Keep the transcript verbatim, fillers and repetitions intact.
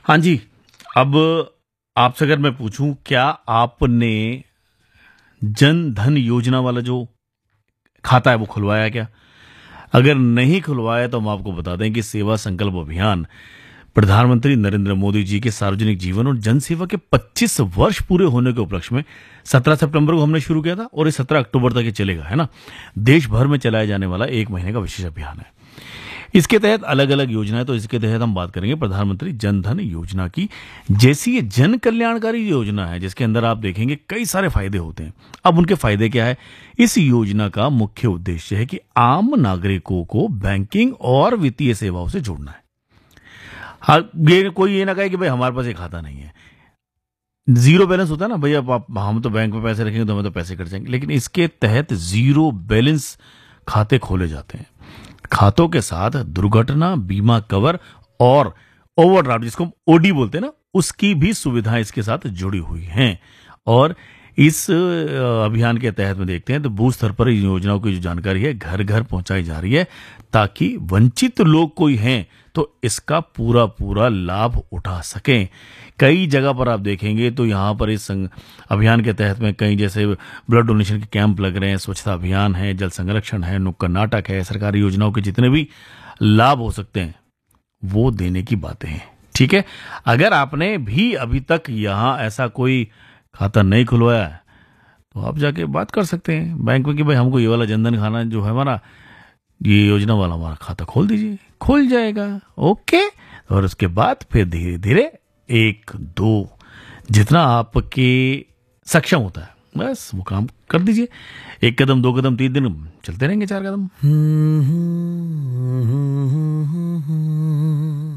हाँ जी। अब आपसे अगर मैं पूछूं, क्या आपने जन धन योजना वाला जो खाता है वो खुलवाया क्या? अगर नहीं खुलवाया तो हम आपको बता दें कि सेवा संकल्प अभियान प्रधानमंत्री नरेंद्र मोदी जी के सार्वजनिक जीवन और जन सेवा के पच्चीस वर्ष पूरे होने के उपलक्ष्य में सत्रह सितंबर को हमने शुरू किया था और ये सत्रह अक्टूबर तक ये चलेगा, है ना। देश भर में चलाया जाने वाला एक महीने का विशेष अभियान है। इसके तहत अलग अलग योजनाएं, तो इसके तहत हम बात करेंगे प्रधानमंत्री जन धन योजना की। जैसी ये जन कल्याणकारी योजना है जिसके अंदर आप देखेंगे कई सारे फायदे होते हैं। अब उनके फायदे क्या है? इस योजना का मुख्य उद्देश्य है कि आम नागरिकों को बैंकिंग और वित्तीय सेवाओं से जोड़ना है। हाँ, ये कोई ये ना कहे कि भाई हमारे पास एक खाता नहीं है, जीरो बैलेंस होता है ना भैया, आप हम तो बैंक में पैसे रखेंगे तो हमें तो पैसे कट जाएंगे। लेकिन इसके तहत जीरो बैलेंस खाते खोले जाते हैं। खातों के साथ दुर्घटना बीमा कवर और ओवरड्राफ्ट, जिसको हम ओडी बोलते हैं ना, उसकी भी सुविधाएं इसके साथ जुड़ी हुई हैं। और इस अ, अभियान के तहत में देखते हैं तो बूथ स्तर पर इन योजनाओं की जो जानकारी है घर घर पहुंचाई जा रही है, ताकि वंचित लोग कोई हैं तो इसका पूरा पूरा लाभ उठा सकें। कई जगह पर आप देखेंगे तो यहाँ पर इस संग- अभियान के तहत में कई जैसे ब्लड डोनेशन के कैंप लग रहे हैं, स्वच्छता अभियान है, जल संरक्षण है, नुक्कड़ नाटक है, सरकारी योजनाओं के जितने भी लाभ हो सकते हैं वो देने की बातें हैं। ठीक है, अगर आपने भी अभी तक यहाँ ऐसा कोई खाता नहीं खुलवाया है तो आप जाके बात कर सकते हैं बैंक में कि भाई हमको ये वाला जनधन खाना जो है हमारा, ये योजना वाला हमारा खाता खोल दीजिए, खुल जाएगा। ओके। और उसके बाद फिर धीरे धीरे एक दो जितना आपके सक्षम होता है बस वो काम कर दीजिए। एक कदम, दो कदम, तीन दिन चलते रहेंगे, चार कदम।